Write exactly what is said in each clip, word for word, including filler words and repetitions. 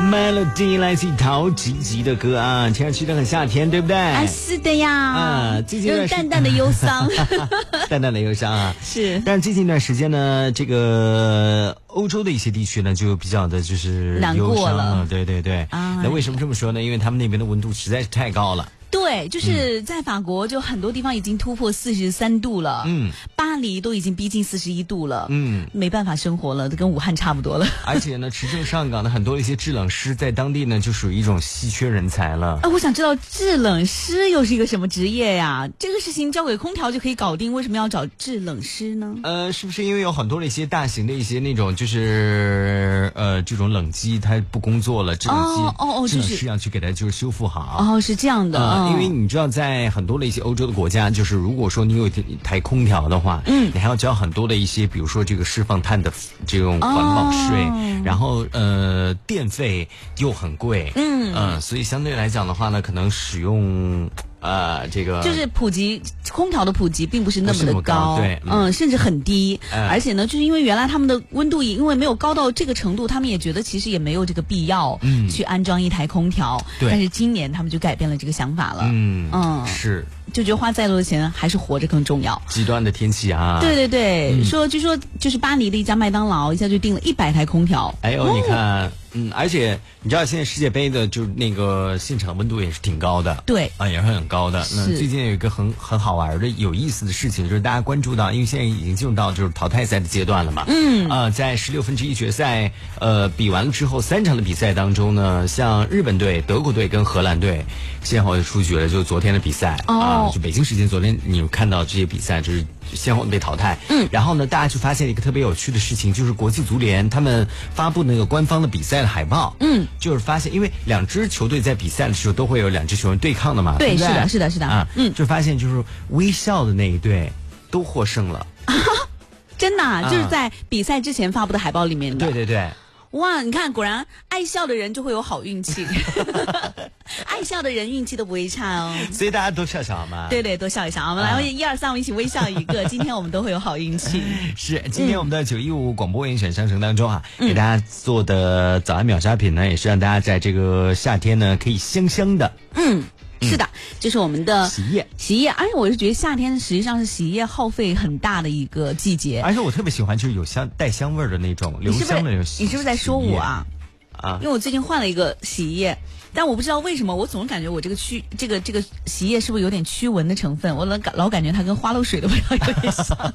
Melody 来自陶吉吉的歌啊，听上去都很夏天，对不对？ 啊，是的呀。 啊，最近有淡淡的忧伤， 淡淡的忧伤啊。 是。 但是最近一段时间呢，这个欧洲的一些地区呢，就比较的就是难过了。 对对对。啊，那为什么这么说呢？因为他们那边的温度实在是太高了。 对，就是在法国，就很多地方已经突破四十三度了。嗯，巴黎都已经逼近四十一度了。嗯，没办法生活了，都跟武汉差不多了。 而且呢，持证上岗的很多一些制冷师在当地呢，就属于一种稀缺人才了。 啊，我想知道制冷师又是一个什么职业呀？这个事情交给空调就可以搞定，为什么要找制冷师呢？ 呃，是不是因为有很多的一些大型的一些那种就是呃这种冷机它不工作了，制冷机哦哦哦， 制冷师要去给它就是修复好。 哦，是这样的。 呃因为你知道，在很多的一些欧洲的国家，就是如果说你有一台空调的话，嗯，你还要交很多的一些，比如说这个释放碳的这种环保税，哦、然后呃电费又很贵，嗯嗯、呃，所以相对来讲的话呢，可能使用。呃，这个就是普及空调的普及并不是那么的高, 高，对， 嗯, 嗯，甚至很低、嗯。而且呢，就是因为原来他们的温度因为没有高到这个程度，他们也觉得其实也没有这个必要，嗯，去安装一台空调。对。但是今年他们就改变了这个想法了，嗯嗯， 是， 就觉得花再多的钱还是活着更重要。 极端的天气啊， 对对对，嗯、说据说就是巴黎的一家麦当劳一下就订了一百台空调。 哎呦，哦、你看。嗯，而且你知道现在世界杯的就那个现场温度也是挺高的， 对啊，也是很高的。那最近有一个很很好玩的、有意思的事情，就是大家关注到，因为现在已经进入到就是淘汰赛的阶段了嘛。嗯，啊、呃，在十六分之一决赛，呃，比完了之后，三场的比赛当中呢，像日本队、德国队跟荷兰队先后就出局了，就是昨天的比赛啊、哦呃，就北京时间昨天你看到这些比赛就是先后被淘汰。嗯，然后呢，大家就发现一个特别有趣的事情，就是国际足联他们发布那个官方的比赛的海报，嗯，就是发现，因为两支球队在比赛的时候都会有两支球员对抗的嘛， 对， 对是的，是的，是的， 啊，嗯，就发现就是微笑的那一队都获胜了， 真的、啊，就是在比赛之前发布的海报里面的， 对对对。 哇，你看，果然爱笑的人就会有好运气，爱笑的人运气都不会差哦。 所以大家多笑笑好吗？ 对对，多笑一笑。我们来，一二三，我们一起微笑一个。今天我们都会有好运气。 是，今天我们的九一五广播严选商城当中啊，嗯、给大家做的早安秒杀品呢，也是让大家在这个夏天呢可以香香的。 嗯。是的，这是我们的洗衣液， 洗衣液。而且我是觉得夏天实际上是洗衣液耗费很大的一个季节。 而且我特别喜欢就是有香带香味儿的那种留香的那种洗衣液。 你是不是在说我啊？ 啊， 因为我最近换了一个洗衣液，但我不知道为什么，我总感觉我这个驱这个这个洗衣液是不是有点驱蚊的成分？我老老感觉它跟花露水的味道有点像。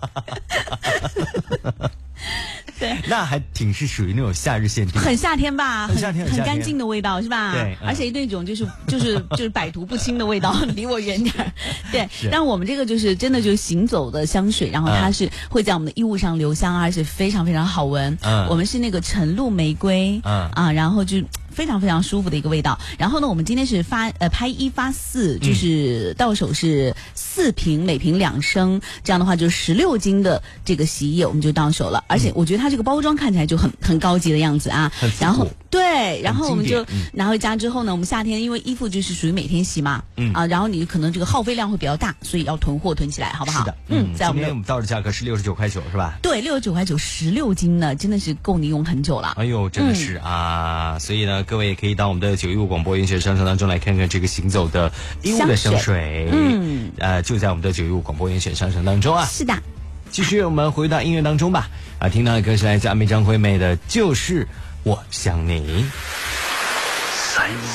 对， 那还挺是属于那种夏日限定， 很夏天吧， 很夏天， 很干净的味道是吧？ 对， 而且那种就是就是就是百毒不侵的味道，离我远点儿。对，但我们这个就是真的就是行走的香水，然后它是会在我们的衣物上留香，而且非常非常好闻。嗯，我们是那个晨露玫瑰，嗯啊，然后就。非常非常舒服的一个味道。然后呢，我们今天是发呃拍一发四，就是到手是四瓶，每瓶两升，这样的话就十六斤的这个洗衣液我们就到手了。而且我觉得它这个包装看起来就很很高级的样子啊。然后对，然后我们就拿回家之后呢，我们夏天因为衣服就是属于每天洗嘛，嗯啊，然后你可能这个耗费量会比较大，所以要囤货囤起来，好不好？ 是的， 嗯， 在我们今天我们到的价格是六十九块九，是吧？ 对，六十九块九，十六斤呢，真的是够你用很久了。 哎呦，真的是、嗯、啊！所以呢，各位也可以到我们的九一五广播音乐商城当中来看看这个行走的衣物的香水，嗯，呃，就在我们的九一五广播音乐商城当中啊。 是的。 继续，我们回到音乐当中吧。啊，听到的歌是来自阿妹张惠妹的《就是我想你》。